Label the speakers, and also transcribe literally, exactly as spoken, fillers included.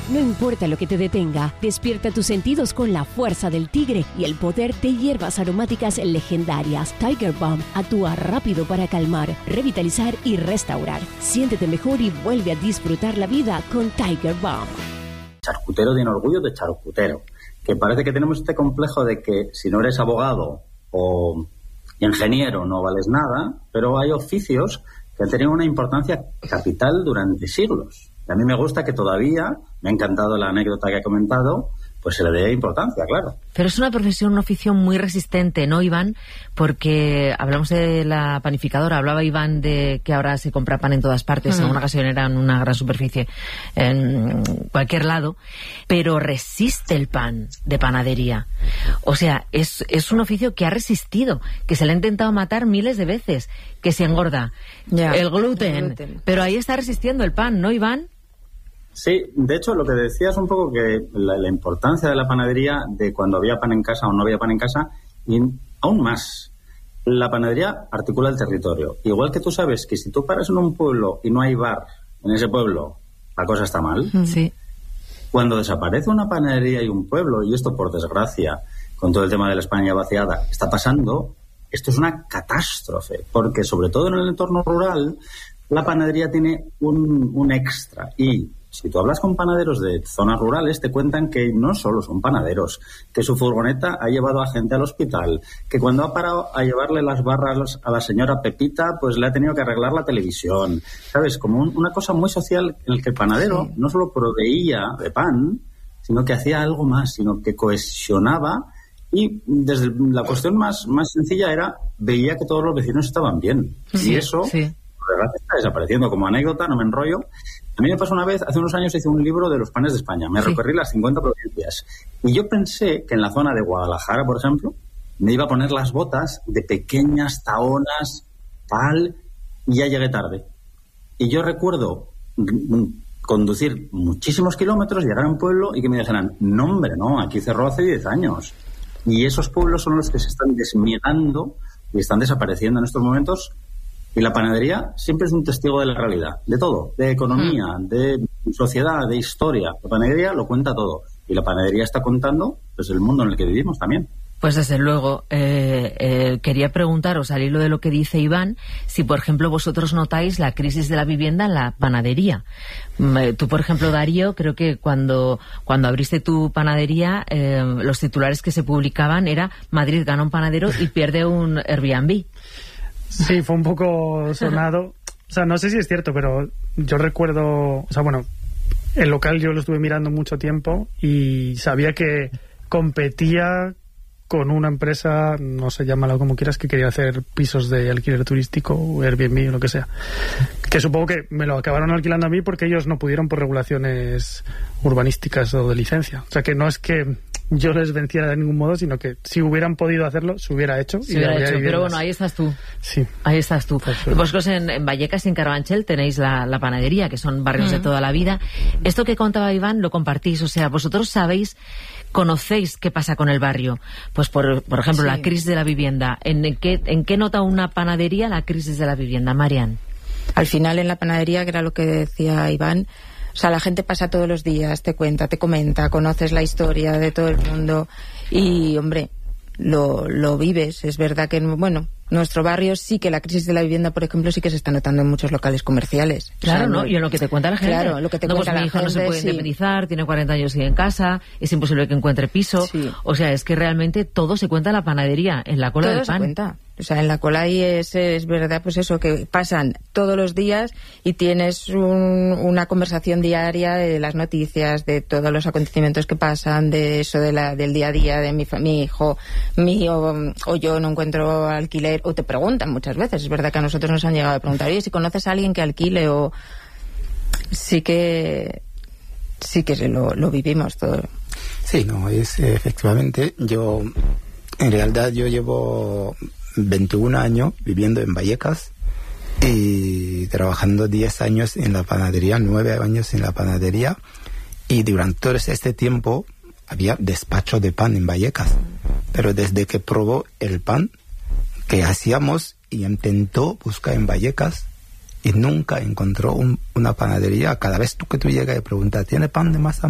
Speaker 1: No importa lo que te detenga, despierta tus sentidos con la fuerza del tigre y el poder de hierbas aromáticas legendarias. Tiger Balm actúa rápido para calmar, revitalizar y restaurar. Siéntete mejor y vuelve a disfrutar la vida con Tiger Balm.
Speaker 2: Charcutero tiene orgullo de charcutero, que parece que tenemos este complejo de que si no eres abogado o ingeniero no vales nada, pero hay oficios que han tenido una importancia capital durante siglos. Y a mí me gusta que todavía, me ha encantado la anécdota que ha comentado, pues se le dé importancia, claro.
Speaker 3: Pero es una profesión, un oficio muy resistente, ¿no, Iván? Porque hablamos de la panificadora, hablaba Iván de que ahora se compra pan en todas partes, mm. en una gasolinera, en una gran superficie, en cualquier lado, pero resiste el pan de panadería. O sea, es, es un oficio que ha resistido, que se le ha intentado matar miles de veces, que se engorda. Ya, el gluten, el gluten. Pero ahí está resistiendo el pan, ¿no, Iván?
Speaker 2: Sí, de hecho lo que decías un poco que la, la importancia de la panadería, de cuando había pan en casa o no había pan en casa, y aún más, la panadería articula el territorio. Igual que tú sabes que si tú paras en un pueblo y no hay bar en ese pueblo, la cosa está mal.
Speaker 3: Sí.
Speaker 2: Cuando desaparece una panadería y un pueblo, y esto por desgracia, con todo el tema de la España vaciada, está pasando, esto es una catástrofe, porque sobre todo en el entorno rural, la panadería tiene un, un extra. Y si tú hablas con panaderos de zonas rurales, te cuentan que no solo son panaderos, que su furgoneta ha llevado a gente al hospital, que cuando ha parado a llevarle las barras a la señora Pepita, pues le ha tenido que arreglar la televisión. ¿Sabes? Como un, una cosa muy social en la que el panadero sí. no solo proveía de pan, sino que hacía algo más, sino que cohesionaba. Y desde la cuestión más, más sencilla era, veía que todos los vecinos estaban bien.
Speaker 3: Sí,
Speaker 2: y eso,
Speaker 3: sí.
Speaker 2: por desgracia, está desapareciendo. Como anécdota, no me enrollo. A mí me pasó una vez, hace unos años hice un libro de los panes de España. Me sí. recorrí las cincuenta provincias. Y yo pensé que en la zona de Guadalajara, por ejemplo, me iba a poner las botas de pequeñas taonas, tal, y ya llegué tarde. Y yo recuerdo conducir muchísimos kilómetros, llegar a un pueblo y que me dijeran, no hombre, no, aquí cerró hace diez años. Y esos pueblos son los que se están desmigrando y están desapareciendo en estos momentos. Y la panadería siempre es un testigo de la realidad, de todo, de economía, mm. de sociedad, de historia. La panadería lo cuenta todo. Y la panadería está contando pues, el mundo en el que vivimos también.
Speaker 3: Pues desde luego, eh, eh, quería preguntaros, al hilo de lo que dice Iván, si por ejemplo vosotros notáis la crisis de la vivienda en la panadería. Eh, tú, por ejemplo, Darío, creo que cuando, cuando abriste tu panadería, eh, los titulares que se publicaban era Madrid gana un panadero y pierde un Airbnb.
Speaker 4: Sí, fue un poco sonado. O sea, no sé si es cierto, pero yo recuerdo... O sea, bueno, el local yo lo estuve mirando mucho tiempo y sabía que competía con una empresa, no sé, llámalo como quieras, que quería hacer pisos de alquiler turístico o Airbnb o lo que sea. Que supongo que me lo acabaron alquilando a mí porque ellos no pudieron por regulaciones urbanísticas o de licencia. O sea, que no es que yo les venciera de ningún modo, sino que si hubieran podido hacerlo, se hubiera hecho.
Speaker 3: Se hubiera hecho, pero bueno, ahí estás tú.
Speaker 4: Sí.
Speaker 3: Ahí estás tú. Vosotros en, en Vallecas y en Carabanchel tenéis la, la panadería, que son barrios mm. de toda la vida. Esto que contaba Iván lo compartís, o sea, vosotros sabéis, conocéis qué pasa con el barrio. Pues por, por ejemplo, sí. la crisis de la vivienda. ¿En qué, ¿En qué nota una panadería la crisis de la vivienda, Marian?
Speaker 5: Al final en la panadería, que era lo que decía Iván, o sea, la gente pasa todos los días, te cuenta, te comenta, conoces la historia de todo el mundo y, hombre, lo, lo vives. Es verdad que, bueno, nuestro barrio sí que la crisis de la vivienda, por ejemplo, sí que se está notando en muchos locales comerciales.
Speaker 3: Claro,
Speaker 5: o sea,
Speaker 3: ¿no? Y en lo que te cuenta la gente.
Speaker 5: Claro, lo que te
Speaker 3: no,
Speaker 5: cuenta
Speaker 3: pues
Speaker 5: la
Speaker 3: mi hijo
Speaker 5: gente,
Speaker 3: no se puede
Speaker 5: sí.
Speaker 3: independizar, tiene cuarenta años y en casa, es imposible que encuentre piso. Sí. O sea, es que realmente todo se cuenta en la panadería, en la cola
Speaker 5: todo
Speaker 3: del pan.
Speaker 5: Se cuenta. O sea, en la cola ahí es, es verdad, pues eso, que pasan todos los días y tienes un, una conversación diaria de las noticias, de todos los acontecimientos que pasan, de eso de la, del día a día, de mi, mi hijo, mío, o yo no encuentro alquiler, o te preguntan muchas veces. Es verdad que a nosotros nos han llegado a preguntar, oye, si conoces a alguien que alquile, o sí que sí que lo, lo vivimos todo.
Speaker 6: Sí, no, es efectivamente, yo en realidad yo llevo veintiún años viviendo en Vallecas y trabajando diez años en la panadería, nueve años en la panadería, y durante todo este tiempo había despacho de pan en Vallecas, pero desde que probó el pan que hacíamos y intentó buscar en Vallecas y nunca encontró un, una panadería, cada vez que tú llegas y preguntas, ¿tiene pan de masa